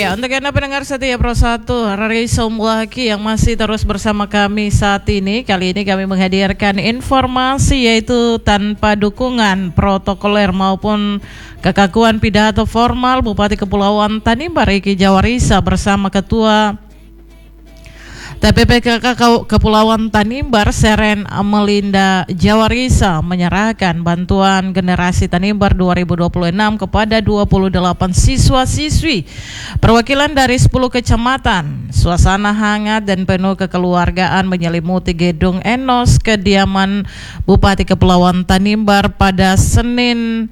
Ya, untuk Anda pendengar setia Pro 1 Rari Somwaki yang masih terus bersama kami saat ini. Kali ini kami menghadirkan informasi yaitu tanpa dukungan protokoler maupun kekakuan pidato formal Bupati Kepulauan Tanimbar Riki Jawarisa bersama Ketua TPPKK Kepulauan Tanimbar Seren Amelinda Jawarisa menyerahkan bantuan generasi Tanimbar 2026 kepada 28 siswa-siswi perwakilan dari 10 kecamatan. Suasana hangat dan penuh kekeluargaan menyelimuti gedung Enos kediaman Bupati Kepulauan Tanimbar pada Senin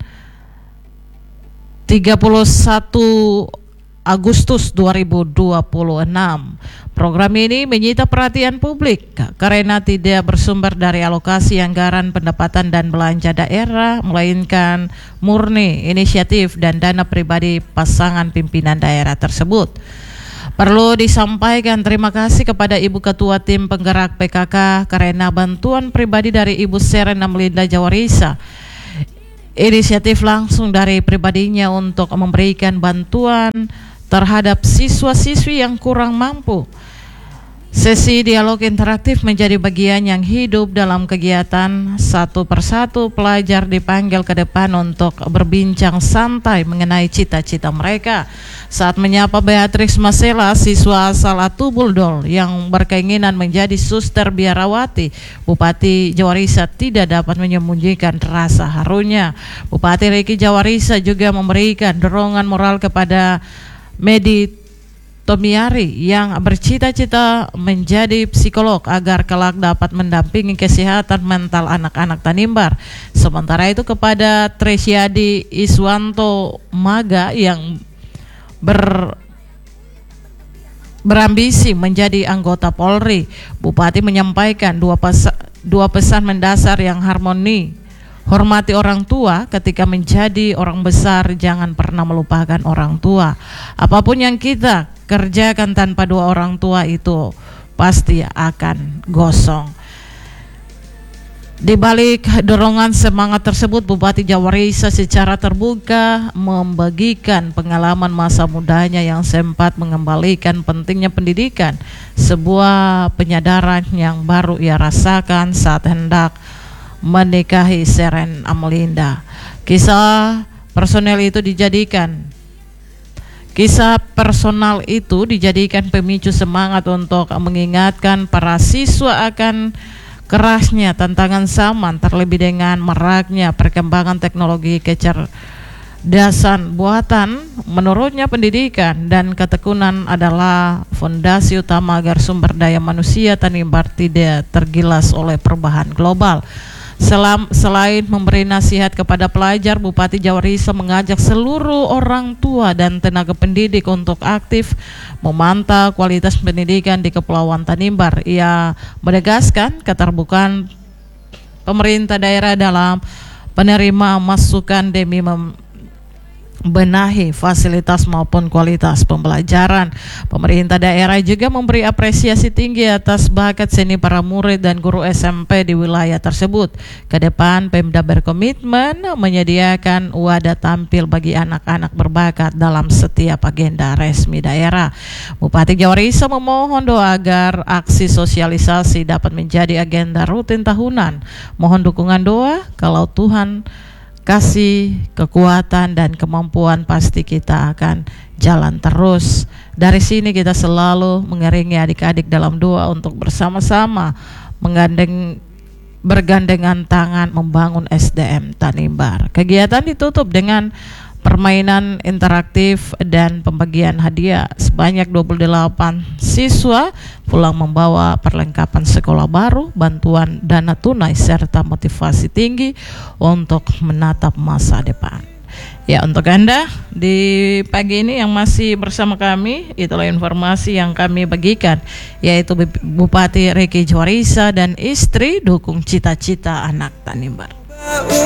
31 Agustus 2026. Program ini menyita perhatian publik karena tidak bersumber dari alokasi anggaran pendapatan dan belanja daerah, melainkan murni inisiatif dan dana pribadi pasangan pimpinan daerah tersebut. Perlu disampaikan terima kasih kepada Ibu Ketua Tim Penggerak PKK karena bantuan pribadi dari Ibu Seren Amelinda Jawarisa. Inisiatif langsung dari pribadinya untuk memberikan bantuan terhadap siswa-siswi yang kurang mampu. Sesi dialog interaktif menjadi bagian yang hidup dalam kegiatan. Satu persatu pelajar dipanggil ke depan untuk berbincang santai mengenai cita-cita mereka. Saat menyapa Beatrix Masela, siswa asal Atubuldol yang berkeinginan menjadi suster biarawati, Bupati Jawarisa tidak dapat menyembunyikan rasa harunya. Bupati Riki Jawarisa juga memberikan dorongan moral kepada Medi Tomiari yang bercita-cita menjadi psikolog agar kelak dapat mendampingi kesehatan mental anak-anak Tanimbar. Sementara itu kepada Tresyadi Iswanto Maga yang berambisi menjadi anggota Polri, Bupati menyampaikan dua pesan mendasar yang harmoni. Hormati orang tua ketika menjadi orang besar, jangan pernah melupakan orang tua. Apapun yang kita kerjakan tanpa dua orang tua itu pasti akan gosong. Di balik dorongan semangat tersebut, Bupati Jawarisa secara terbuka membagikan pengalaman masa mudanya yang sempat mengembalikan pentingnya pendidikan, sebuah penyadaran yang baru ia rasakan saat hendak menikahi Seren Amelinda. Kisah personal itu dijadikan pemicu semangat untuk mengingatkan para siswa akan kerasnya tantangan zaman, terlebih dengan maraknya perkembangan teknologi kecerdasan buatan. Menurutnya pendidikan dan ketekunan adalah fondasi utama agar sumber daya manusia Tanimbar tidak tergilas oleh perubahan global. Selain memberi nasihat kepada pelajar, Bupati Jawarisa mengajak seluruh orang tua dan tenaga pendidik untuk aktif memantau kualitas pendidikan di Kepulauan Tanimbar. Ia menegaskan keterbukaan pemerintah daerah dalam penerima masukan demi membenahi fasilitas maupun kualitas pembelajaran. Pemerintah daerah juga memberi apresiasi tinggi atas bakat seni para murid dan guru SMP di wilayah tersebut. Ke depan, Pemda berkomitmen menyediakan wadah tampil bagi anak-anak berbakat dalam setiap agenda resmi daerah. Bupati Jawarisa memohon doa agar aksi sosialisasi dapat menjadi agenda rutin tahunan. Mohon dukungan doa, kalau Tuhan kasih kekuatan dan kemampuan pasti kita akan jalan terus. Dari sini kita selalu mengiringi adik-adik dalam doa untuk bersama-sama bergandengan tangan membangun SDM Tanimbar. Kegiatan ditutup dengan permainan interaktif dan pembagian hadiah. Sebanyak 28 siswa pulang membawa perlengkapan sekolah baru, bantuan dana tunai, serta motivasi tinggi untuk menatap masa depan. Ya, untuk Anda di pagi ini yang masih bersama kami, itulah informasi yang kami bagikan, yaitu Bupati Riki Jawarisa dan istri dukung cita-cita anak Tanimbar.